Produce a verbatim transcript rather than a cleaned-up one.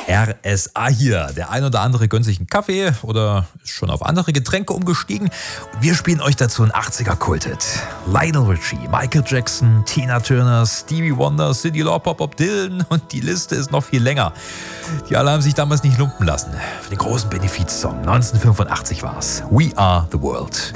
R S A hier. Der ein oder andere gönnt sich einen Kaffee oder ist schon auf andere Getränke umgestiegen. Und wir spielen euch dazu einen achtziger-Kulthit. Lionel Richie, Michael Jackson, Tina Turner, Stevie Wonder, Cyndi Lauper, Bob Dylan und die Liste ist noch viel länger. Die alle haben sich damals nicht lumpen lassen. Für den großen Benefizsong neunzehnhundertfünfundachtzig war's. We Are The World.